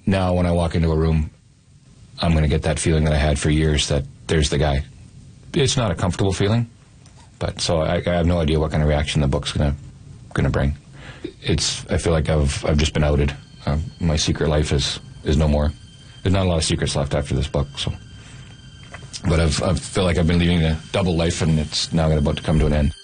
now when I walk into a room, I'm going to get that feeling that I had for years that there's the guy. It's not a comfortable feeling, but so I have no idea what kind of reaction the book's going to bring. I feel like I've just been outed. My secret life is no more. There's not a lot of secrets left after this book, so. But I feel like I've been leading a double life, and it's now about to come to an end.